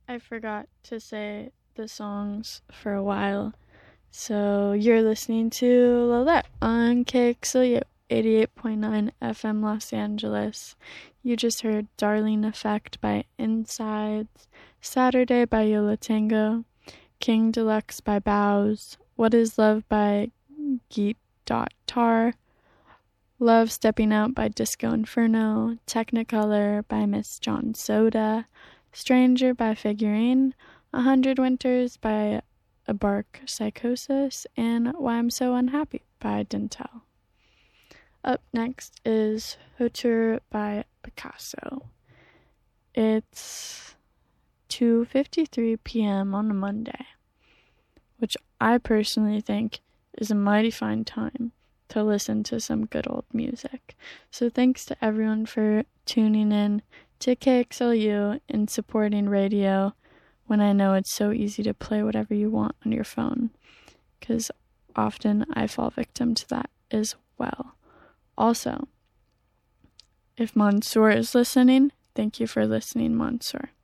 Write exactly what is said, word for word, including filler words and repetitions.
I forgot to say the songs for a while. So you're listening to Lolette on K X L U eighty-eight point nine F M Los Angeles. You just heard Darling Effect by Insides, Saturday by Yola Tango, King Deluxe by Bows, What Is Love by Geet Dot Tar, Love Stepping Out by Disco Inferno, Technicolor by Miss John Soda, Stranger by Figurine, A Hundred Winters by A Bark Psychosis, and Why I'm So Unhappy by Dintel. Up next is Hauteur by Picasso. It's two fifty-three p.m. on a Monday, which I personally think is a mighty fine time to listen to some good old music. So thanks to everyone for tuning in to K X L U and supporting radio when I know it's so easy to play whatever you want on your phone, because often I fall victim to that as well. Also, if Mansour is listening, thank you for listening, Mansour.